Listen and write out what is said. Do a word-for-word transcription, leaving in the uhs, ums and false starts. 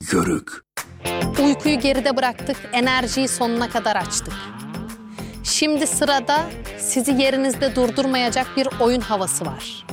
körük. Uykuyu geride bıraktık, enerjiyi sonuna kadar açtık. Şimdi sırada sizi yerinizde durdurmayacak bir oyun havası var.